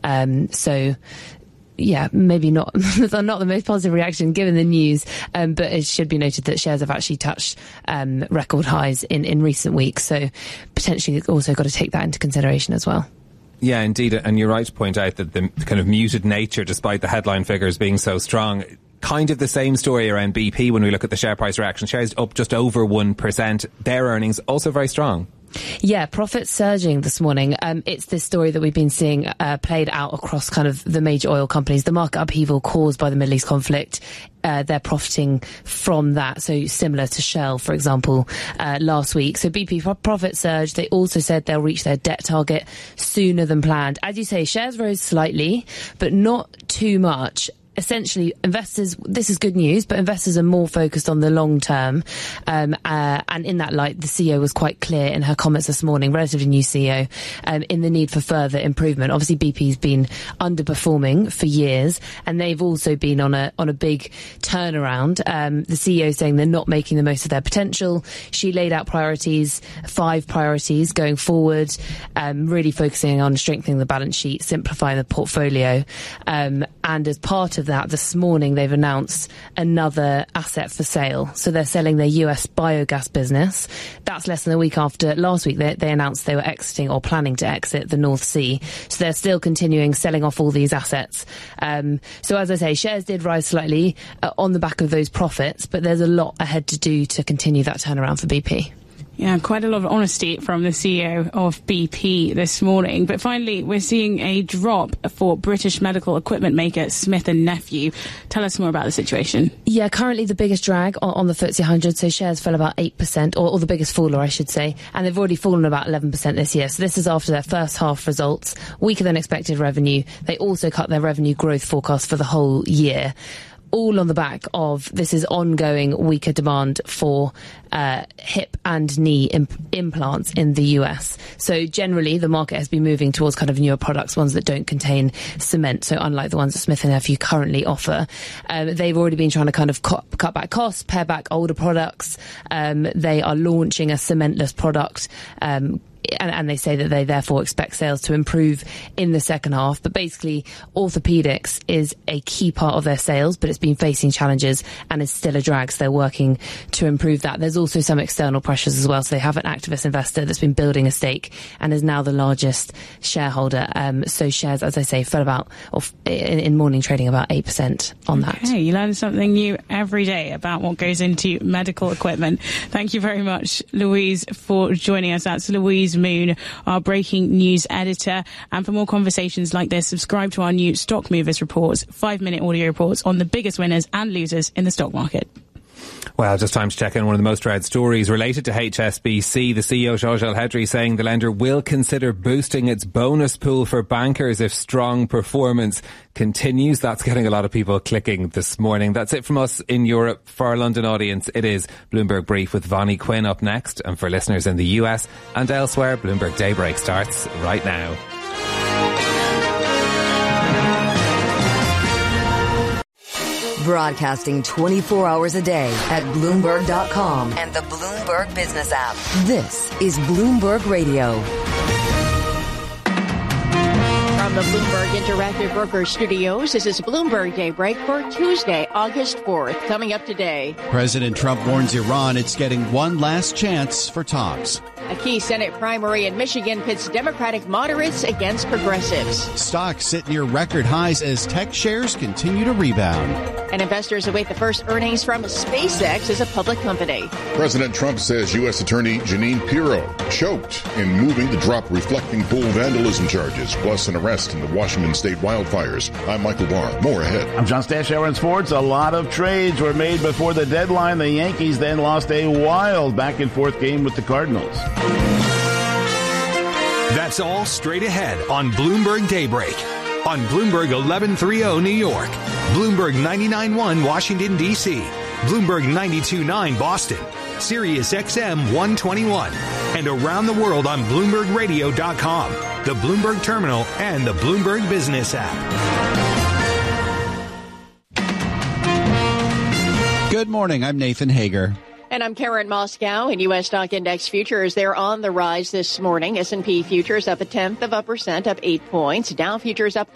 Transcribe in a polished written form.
So yeah, maybe not not the most positive reaction given the news, but it should be noted that shares have actually touched record highs in recent weeks, so potentially also got to take that into consideration as well. Yeah, indeed, and you're right to point out that the kind of muted nature, despite the headline figures being so strong, kind of the same story around BP when we look at the share price reaction. Shares up just over 1%. Their earnings also very strong. Yeah, profits surging this morning. It's this story that we've been seeing played out across kind of the major oil companies. The market upheaval caused by the Middle East conflict, they're profiting from that. So similar to Shell, for example, last week. So BP profit surge. They also said they'll reach their debt target sooner than planned. As you say, shares rose slightly, but not too much. Essentially, investors, this is good news, but investors are more focused on the long term. And in that light, the CEO was quite clear in her comments this morning, relatively new CEO, in the need for further improvement. Obviously, BP's been underperforming for years, and they've also been on a big turnaround. The CEO saying they're not making the most of their potential. She laid out priorities, 5 priorities going forward, really focusing on strengthening the balance sheet, simplifying the portfolio. And as part of that, this morning they've announced another asset for sale. So they're selling their US biogas business. That's less than a week after last week they announced they were exiting or planning to exit the North Sea. So they're still continuing selling off all these assets. So as I say, shares did rise slightly on the back of those profits, but there's a lot ahead to do to continue that turnaround for BP. Yeah, quite a lot of honesty from the CEO of BP this morning. But finally, we're seeing a drop for British medical equipment maker Smith & Nephew. Tell us more about the situation. Yeah, currently the biggest drag on the FTSE 100, so shares fell about 8%, or the biggest faller, I should say, and they've already fallen about 11% this year. So this is after their first half results, weaker than expected revenue. They also cut their revenue growth forecast for the whole year. All on the back of this is ongoing weaker demand for hip and knee implants in the US. So generally, the market has been moving towards kind of newer products, ones that don't contain cement. So unlike the ones that Smith & Nephew currently offer, they've already been trying to kind of cut back costs, pare back older products. They are launching a cementless product. And they say that they therefore expect sales to improve in the second half. But basically, orthopedics is a key part of their sales, but it's been facing challenges and is still a drag. So they're working to improve that. There's also some external pressures as well. So they have an activist investor that's been building a stake and is now the largest shareholder. So shares, as I say, fell about, in morning trading, about 8% on that. Okay, you learn something new every day about what goes into medical equipment. Thank you very much, Louise, for joining us. That's Louise Moon, our breaking news editor. And for more conversations like this, subscribe to our new Stock Movers reports, 5-minute audio reports on the biggest winners and losers in the stock market. Well, just time to check in one of the most read stories related to HSBC. The CEO, Georges Elhedry, saying the lender will consider boosting its bonus pool for bankers if strong performance continues. That's getting a lot of people clicking this morning. That's it from us in Europe. For our London audience, it is Bloomberg Brief with Vonnie Quinn up next. And for listeners in the US and elsewhere, Bloomberg Daybreak starts right now. Broadcasting 24 hours a day at Bloomberg.com and the Bloomberg Business app. This is Bloomberg Radio. From the Bloomberg Interactive Brokers Studios, this is Bloomberg Daybreak for Tuesday, August 4th. Coming up today, President Trump warns Iran it's getting one last chance for talks. A key Senate primary in Michigan pits Democratic moderates against progressives. Stocks sit near record highs as tech shares continue to rebound. And investors await the first earnings from SpaceX as a public company. President Trump says U.S. Attorney Jeanine Pirro choked in moving to drop reflecting pool vandalism charges, plus an arrest in the Washington state wildfires. I'm Michael Barr. More ahead. I'm John Stashower in sports. A lot of trades were made before the deadline. The Yankees then lost a wild back-and-forth game with the Cardinals. That's all straight ahead on Bloomberg Daybreak. On Bloomberg 1130 New York, Bloomberg 99.1 Washington, D.C., Bloomberg 92.9 Boston, Sirius XM 121, and around the world on BloombergRadio.com, the Bloomberg Terminal, and the Bloomberg Business app. Good morning. I'm Nathan Hager. And I'm Karen Moscow. In U.S. stock index futures, they're on the rise this morning. S&P futures up 0.1%, up 8 points. Dow futures up